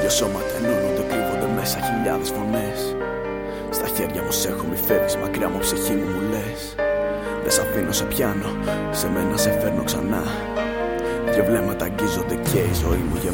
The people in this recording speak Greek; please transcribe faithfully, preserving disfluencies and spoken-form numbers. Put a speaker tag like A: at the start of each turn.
A: Δυο σώματα ενώνονται, κρύβονται μέσα χιλιάδες φωνές. Στα χέρια μου σ' έχω, μη φεύγεις μακριά μου, ψυχή μου μου λες. Δεν σ' αφήνω, σε πιάνω, σε μένα σε φέρνω ξανά. Δυο βλέμματα αγγίζονται και η ζωή μου γεμάτη.